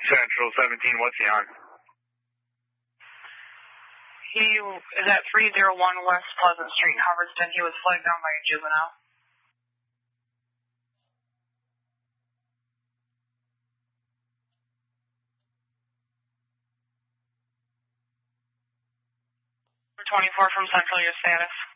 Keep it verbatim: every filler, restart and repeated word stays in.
Central seventeen, what's he on? He is at three oh one West Pleasant Street, Hubbardston. He was flagged down by a juvenile. twenty-four from Central, your status.